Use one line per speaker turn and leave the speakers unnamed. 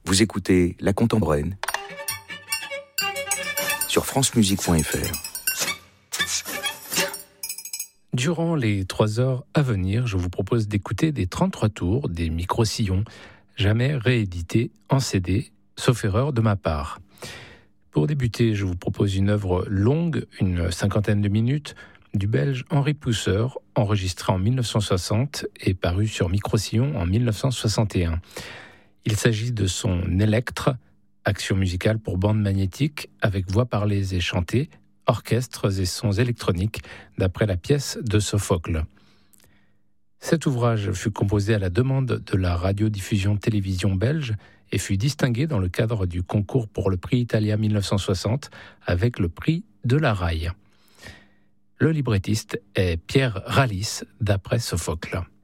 Vous écoutez La Contemporaine sur francemusique.fr.
Durant les 3 heures à venir, je vous propose d'écouter des 33 tours des micro-sillons, jamais réédités en CD, sauf erreur de ma part. Pour débuter, je vous propose une œuvre longue, une 50aine de minutes, du Belge Henri Pousseur, enregistré en 1960 et paru sur micro-sillon en 1961. Il s'agit de son Électre, action musicale pour bande magnétique avec voix parlées et chantées, orchestres et sons électroniques, d'après la pièce de Sophocle. Cet ouvrage fut composé à la demande de la radiodiffusion-télévision belge et fut distingué dans le cadre du concours pour le prix Italia 1960 avec le prix de la RAI. Le librettiste est Pierre Rallis, d'après Sophocle.